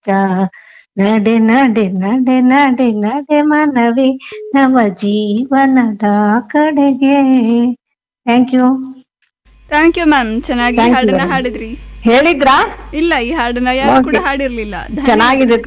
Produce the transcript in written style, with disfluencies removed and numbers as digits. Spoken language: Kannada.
ನಡೆ ನಡೆ ನಡೆ ನಡೆ ನಡೆ ಮನವಿ ನವ ಜೀವನದ ಕಡೆಗೆ. Thank you. Thank you ma'am, ಚೆನ್ನಾಗಿ Thank you ಹಾಡನ್ನ very much. ಹಾಡಿದ್ರಿ. ಹೇಳಿದ್ರಾ? ಇಲ್ಲ, ಈ ಹಾಡನ್ನ ಯಾರು ಕೂಡ Okay. ಹಾಡಿರ್ಲಿಲ್ಲ. ಚೆನ್ನಾಗಿದೆ.